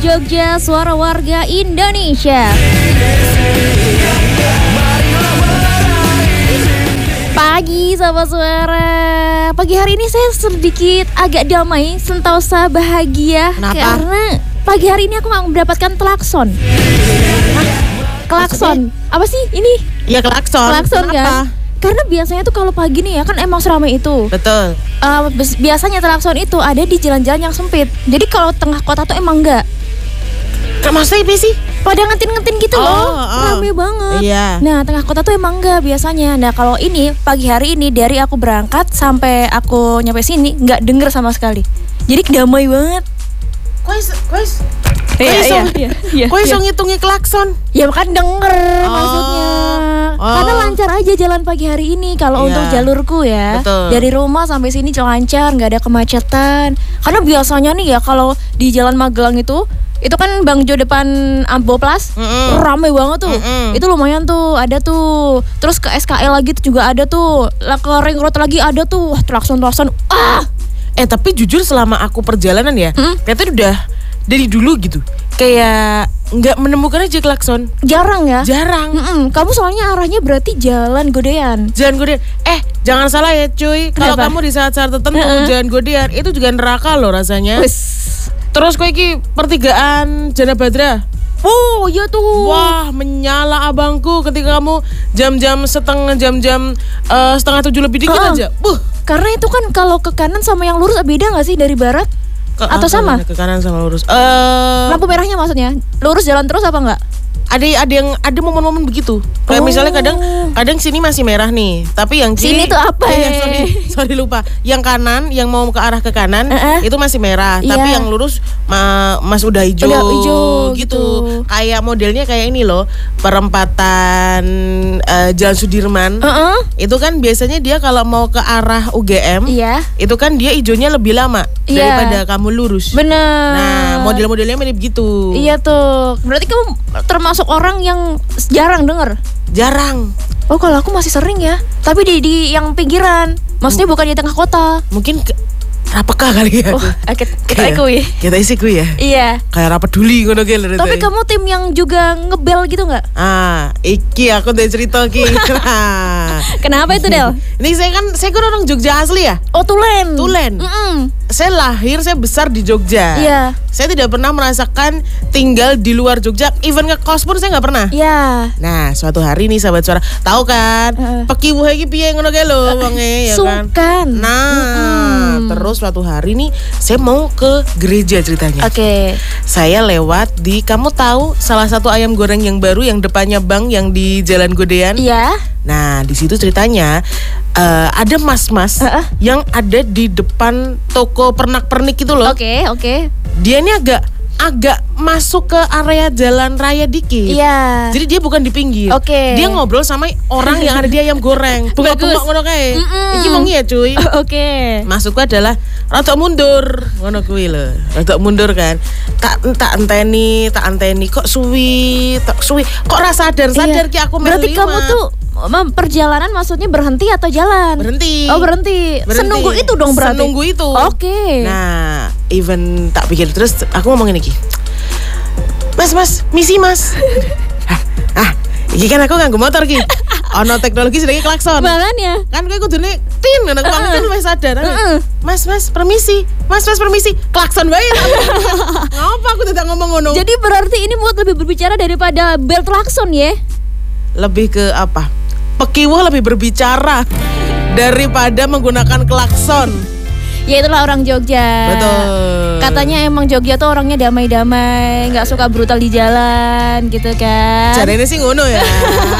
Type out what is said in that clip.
Jogja, suara warga Indonesia. Pagi sahabat suara. Pagi hari ini saya sedikit agak damai, sentosa bahagia. Kenapa? Karena pagi hari ini aku mendapatkan klakson. Klakson. Apa sih ini? Iya klakson. Klakson Kenapa? kan? Karena biasanya tuh kalau pagi nih ya kan emang seramai itu. Betul. Biasanya klakson itu ada di jalan-jalan yang sempit. Jadi kalau tengah kota tuh emang enggak. Maksudnya apa sih? Pada ngetin-ngetin gitu loh. Rame banget. Iya. Nah tengah kota tuh emang enggak biasanya. Nah kalau ini pagi hari ini dari aku berangkat sampai aku nyampe sini nggak denger sama sekali. Jadi damai banget. Kok iso ngitungi klakson? Ya kan denger maksudnya. Karena lancar aja jalan pagi hari ini kalau untuk jalurku ya. Betul. Dari rumah sampai sini lancar, nggak ada kemacetan. Karena biasanya nih ya kalau di Jalan Magelang itu kan Bang Jo depan Ampoplas, ramai banget tuh. Itu lumayan tuh, ada tuh. Terus ke SKL lagi tuh juga ada tuh. Lah ke Ring Road lagi ada tuh. Wah, klakson-klakson. Tapi jujur selama aku perjalanan ya, ternyata udah dari dulu gitu. Kayak nggak menemukan aja klakson. Jarang ya? Jarang. Kamu soalnya arahnya berarti Jalan Godean. Jalan Godean. Jangan salah ya cuy. Kalau kamu di saat-saat tertentu Jalan Godean itu juga neraka loh rasanya. Terus kok iki pertigaan Jana Badra. Oh iya tuh. Wah menyala abangku ketika kamu jam-jam setengah 7 lebih dikit aja. Karena itu kan kalau ke kanan sama yang lurus beda gak sih dari barat? Atau sama? Ke kanan sama lurus. Lampu merahnya maksudnya lurus jalan terus apa enggak? Ada momen-momen begitu. Kayak misalnya kadang sini masih merah nih, tapi yang sini tuh apa ya? Sorry lupa. Yang kanan, yang mau ke arah ke kanan itu masih merah, tapi yang lurus mas udah hijau gitu. Kayak modelnya kayak ini loh, perempatan Jalan Sudirman. Itu kan biasanya dia kalau mau ke arah UGM, itu kan dia hijaunya lebih lama daripada kamu lurus. Bener. Nah, model-modelnya mirip gitu. Iya tuh. Berarti kamu termasuk orang yang jarang denger? Jarang. Oh kalau aku masih sering ya. Tapi di yang pinggiran. Maksudnya bukan di tengah kota. Mungkin rapekah kali ya. Kita ikui. Kita isi kui ya. Iya. Kayak rapat duli ngono ki. Tapi kamu tim yang juga ngebel gitu nggak? Iki aku udah cerita ki. Kenapa itu Del? Ini saya kan orang Jogja asli ya. Oh Tulen. Saya besar di Jogja. Iya. Saya tidak pernah merasakan tinggal di luar Jogja. Even ke kos pun saya nggak pernah. Iya. Nah, suatu hari nih sahabat suara, tahu kan? Pekiwuh iki piye ngono kae lho wonge ya kan. Sungkan. Nah, terus suatu hari nih saya mau ke gereja ceritanya. Oke. Saya lewat di, kamu tahu salah satu ayam goreng yang baru yang depannya bank yang di Jalan Godean? Iya. Nah, di situ ceritanya ada mas-mas yang ada di depan toko pernak-pernik itu loh. Oke. Dia ini agak masuk ke area jalan raya dikit. Iya. Jadi dia bukan di pinggir. Oke. Dia ngobrol sama orang yang ada di ayam goreng. Bengok-bengok ngono kae. Iki wengi ya, cuy. Oke. Masukku adalah rada mundur. Ngono kuwi lho. Rada mundur kan. Tak enteni kok suwi. Kok ra sadar ki aku melu. Berarti kamu tuh perjalanan maksudnya berhenti atau jalan? Berhenti. Oh berhenti. Senunggu itu dong berarti. Senunggu itu. Oke. Nah, even tak pikir terus aku ngomongin iki. Mas, misi mas. Iki kan aku nganggo motor ki. Ono teknologi sedang klakson. Makanya. Kan kowe kudune tin ngono kan wis sadar. Mas, permisi. Mas, permisi. Klakson wae. Ngapa aku tidak ngomong ngono? Jadi berarti ini buat lebih berbicara daripada bel klakson ya? Lebih ke apa? Pekiwuh lebih berbicara daripada menggunakan klakson. Ya itulah orang Jogja. Betul. Katanya emang Jogja tuh orangnya damai-damai, nggak suka brutal di jalan gitu kan. Caranya sih ngono ya.